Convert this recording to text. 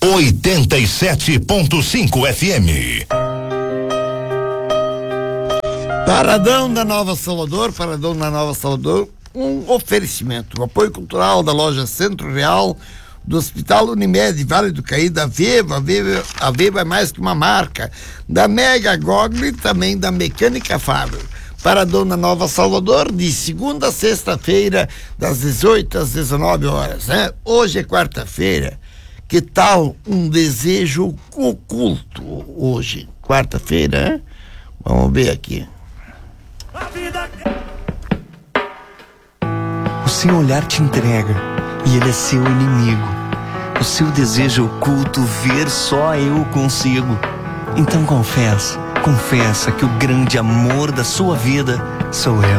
87.5 FM. Paradão da Nova Salvador, um oferecimento, o apoio cultural da loja Centro Real, do Hospital Unimed, Vale do Caído, a Viva é mais que uma marca, da Mega Gogli e também da Mecânica Fábio. Paradão da Nova Salvador, de segunda a sexta-feira, das 18 às 19 horas, né? Hoje é quarta-feira. Que tal um desejo oculto hoje? Quarta-feira, né? Vamos ver aqui. O seu olhar te entrega e ele é seu inimigo. O seu desejo oculto ver só eu consigo. Então confessa que o grande amor da sua vida sou eu.